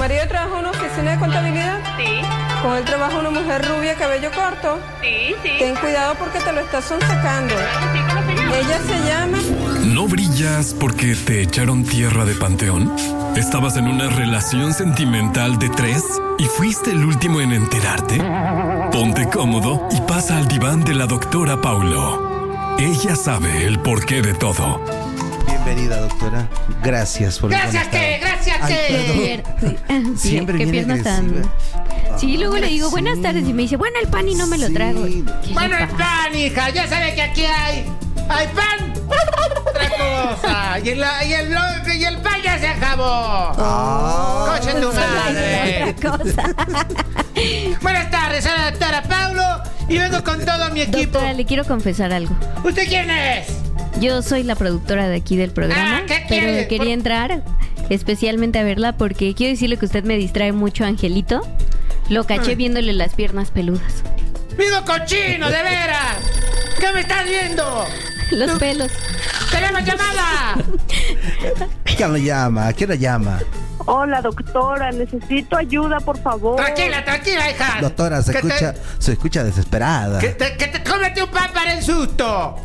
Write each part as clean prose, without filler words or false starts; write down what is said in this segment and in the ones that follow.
marido trabaja en una oficina de contabilidad? Sí. ¿Con él trabaja una mujer rubia, cabello corto? Sí. Ten cuidado porque te lo estás sonsacando. Sí, ¿cómo se llama? Ella se llama... ¿No brillas porque te echaron tierra de panteón? ¿Estabas en una relación sentimental de 3 y fuiste el último en enterarte? Ponte cómodo y pasa al diván de la doctora Paulo. Ella sabe el porqué de todo. Bienvenida, doctora. Gracias por Gracias, Ay, perdón. Siempre qué viene piernas agresiva. Sí, luego le digo buenas tardes y me dice, bueno, el pan y no me lo trago. Sí. ¿Qué Bueno, le el pasa? pan, hija. Ya sabe que aquí hay pan. Otra cosa. Y el pan ya se acabó. Coche tu madre. Otra cosa. Buenas tardes, soy la doctora Paulo y vengo con todo mi equipo. Doctora, le quiero confesar algo. ¿Usted quién es? Yo soy la productora de aquí del programa, ¿qué quiere? pero quería entrar especialmente a verla porque quiero decirle que usted me distrae mucho, Angelito. Lo caché viéndole las piernas peludas. ¡Vivo cochino, de veras! ¿Qué me estás viendo? Los pelos. ¡Tenemos llamada! ¿Quién lo llama? ¿Quién la llama? Hola, doctora, necesito ayuda, por favor. Tranquila, hija. Doctora, se escucha desesperada. Que te cómete un pan para el susto.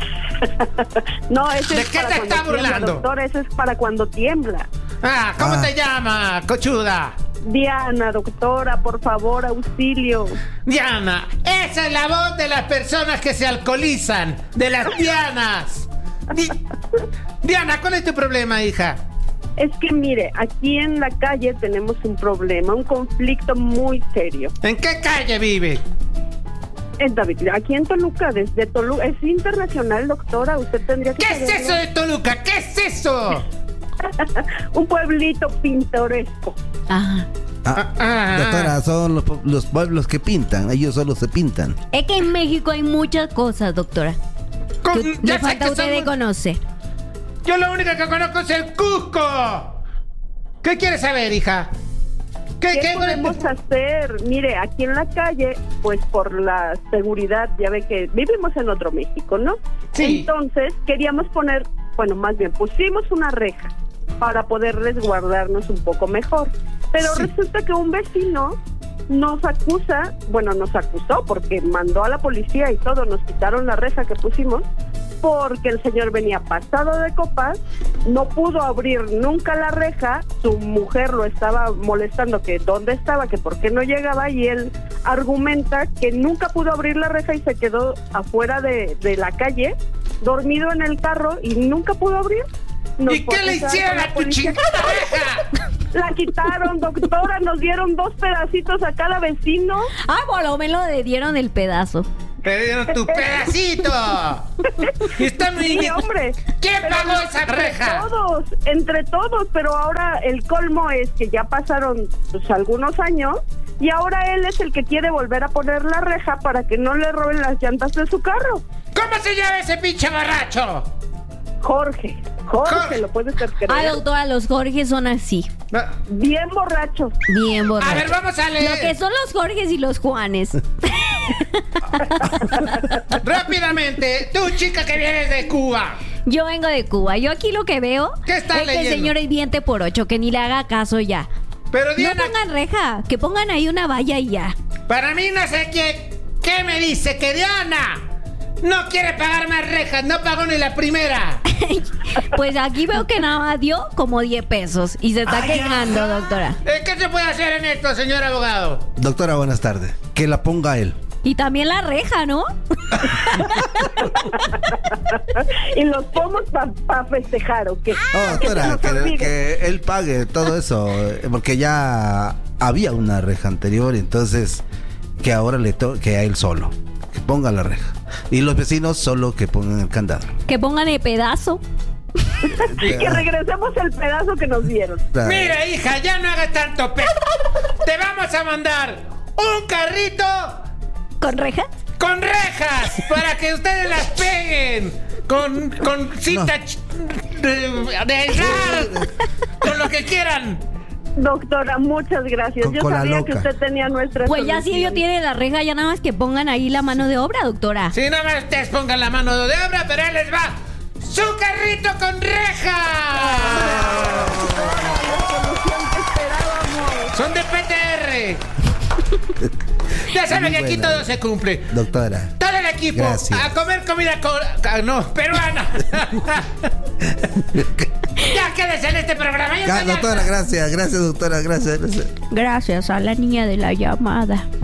No, ese ¿De es qué para te cuando está burlando? tiembla, doctora, ese es para cuando tiembla. ¿Cómo te llama, cochuda? Diana, doctora, por favor, auxilio. Diana, esa es la voz de las personas que se alcoholizan, de las Dianas. Diana, ¿cuál es tu problema, hija? Es que mire, aquí en la calle tenemos un problema, un conflicto muy serio. ¿En qué calle vive? David, aquí en Toluca, desde Toluca, es internacional, doctora, usted tendría que ¿Qué es saberlo. eso de Toluca? ¿Qué es eso? Un pueblito pintoresco. Ajá. Doctora, son los pueblos que pintan. Ellos solo se pintan. Es que en México hay muchas cosas, doctora. Que Ya le sé falta que a usted de somos- conocer. Yo lo único que conozco es el Cusco. ¿Qué quieres saber, hija? ¿Qué podemos hacer? Mire, aquí en la calle, pues por la seguridad, ya ve que vivimos en otro México, ¿no? Sí. Entonces, queríamos poner, bueno, más bien, pusimos una reja para poder resguardarnos un poco mejor. Pero Sí. resulta que un vecino nos acusó porque mandó a la policía y todo, nos quitaron la reja que pusimos porque el señor venía pasado de copas, no pudo abrir nunca la reja, su mujer lo estaba molestando que dónde estaba, que por qué no llegaba, y él argumenta que nunca pudo abrir la reja y se quedó afuera de la calle, dormido en el carro y nunca pudo abrir. Nos ¿Y qué le fue a hicieron con la a tu policía. chingada reja? La quitaron, doctora, nos dieron 2 pedacitos a cada vecino. Ah, por lo menos le dieron el pedazo. Te dieron tu pedacito. Y está muy Sí, bien. hombre. ¿Quién Pero pagó esa reja? Entre todos, pero ahora el colmo es que ya pasaron pues algunos años y ahora él es el que quiere volver a poner la reja para que no le roben las llantas de su carro. ¿Cómo se llama ese pinche borracho? Jorge, ¿lo puedes creer? Ah, doctora, los Jorges son así. Bien borrachos. Bien borrachos. A ver, vamos a Lo que leer son los Jorges y los Juanes. rápidamente. Tú, chica que vienes de Cuba. Yo vengo de Cuba. Yo aquí lo que veo ¿Qué estás es que el leyendo? señor es diente por 8, que ni le haga caso ya. Pero No Diana, pongan reja, que pongan ahí una valla y ya. para mí no sé qué me dice que Diana no quiere pagar más rejas, no pagó ni la primera. Pues aquí veo que nada más dio como 10 pesos y se está quejando, doctora. ¿Qué se puede hacer en esto, señor abogado? Doctora, buenas tardes. Que la ponga él. Y también la reja, ¿no? Y los pomos para festejar, ¿o qué? Oh, Que se doctora, nos olvide. que él pague todo eso. Porque ya había una reja anterior, entonces que ahora le toque a él solo. Que ponga la reja. Y los vecinos solo que pongan el candado. Que pongan el pedazo. Que regresemos el pedazo que nos dieron. Mira, hija, ya no hagas tanto Te vamos a mandar un carrito ¿Con rejas? con rejas para que ustedes las peguen. Con cinta de aislar, con lo que quieran. Doctora, muchas gracias. Con Yo cola sabía loca. que usted tenía nuestra Pues ya si solución. ellos tienen la reja, ya nada más que pongan ahí la mano de obra, doctora. Si nada más ustedes pongan la mano de obra, pero ahí les va su carrito con rejas. La solución que esperábamos. Son de PTR. Ya saben que aquí Bueno, todo se cumple. doctora. Todo el equipo Gracias. a comer comida peruana. Ya quédese en este programa. Ya está, ya Doctora, está. gracias, doctora, gracias. Gracias a la niña de la llamada.